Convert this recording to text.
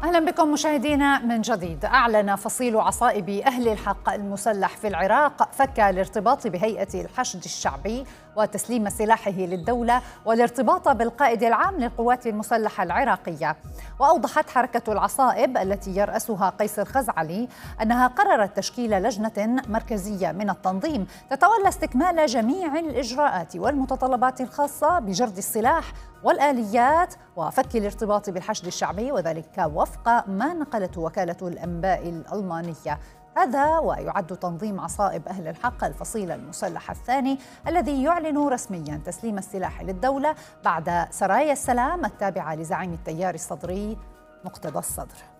أهلا بكم مشاهدينا من جديد. أعلن فصيل عصائب أهل الحق المسلح في العراق فك الارتباط بهيئة الحشد الشعبي وتسليم سلاحه للدولة والارتباط بالقائد العام للقوات المسلحة العراقية. وأوضحت حركة العصائب التي يرأسها قيس الخزعلي أنها قررت تشكيل لجنة مركزية من التنظيم تتولى استكمال جميع الإجراءات والمتطلبات الخاصة بجرد السلاح والآليات وفك الارتباط بالحشد الشعبي، وذلك وفق ما نقلته وكالة الأنباء الألمانية. هذا ويعد تنظيم عصائب أهل الحق الفصيل المسلح الثاني الذي يعلن رسميا تسليم السلاح للدولة بعد سرايا السلام التابعة لزعيم التيار الصدري مقتدى الصدر.